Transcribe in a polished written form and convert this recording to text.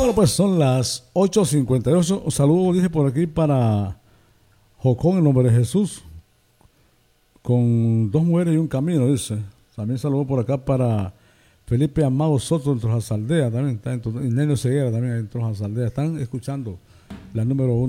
Bueno, pues son las 8:58. Un saludo, dije por aquí, para Jocón en nombre de Jesús, con 2 mujeres y un camino, dice. También saludo por acá para Felipe Amado Soto en Trojasaldea, también está y Nelio Ceguera también en Trojasaldea. Están escuchando la número 1.